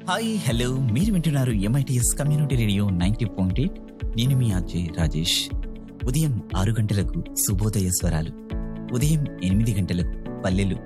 Hi hello, మీరు వింటున్నారు MITS community radio 90.8. నేను మీ అజయ్ రాజేష్. ఉదయం 6 గంటలకు శుభోదయ స్వరాలు, ఉదయం 8 గంటలకు పల్లెలు